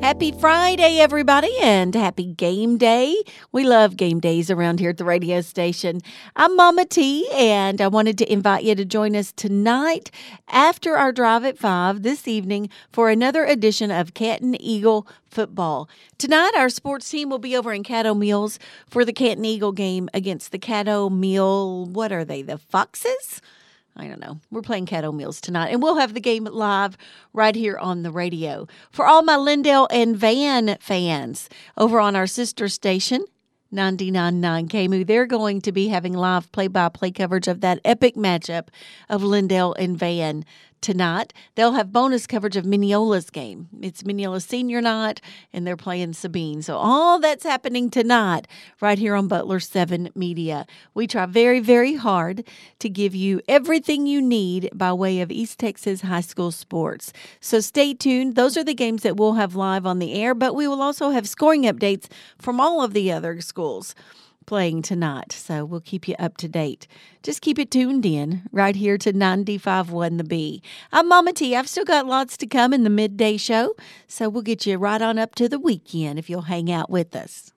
Happy Friday, everybody, and happy game day. We love game days around here at the radio station. I'm Mama T, and I wanted to invite you to join us tonight after our drive at 5 this evening for another edition of Canton Eagle football. Tonight, our sports team will be over in Caddo Mills for the Canton Eagle game against the Caddo Mill, what are they, the Foxes? I don't know. We're playing Caddo Mills tonight, and we'll have the game live right here on the radio. For all my Lindale and Van fans over on our sister station, 99.9 KMU, they're going to be having live play-by-play coverage of that epic matchup of Lindale and Van tonight. They'll have bonus coverage of Mineola's game. It's Mineola senior night, and they're playing Sabine. So all that's happening tonight right here on Butler 7 Media. We try very, very hard to give you everything you need by way of East Texas high school sports. So stay tuned. Those are the games that we'll have live on the air, but we will also have scoring updates from all of the other schools playing tonight, so we'll keep you up to date. Just keep it tuned in right here to 95.1 The B. I'm Mama T. I've still got lots to come in the midday show, so we'll get you right on up to the weekend if you'll hang out with us.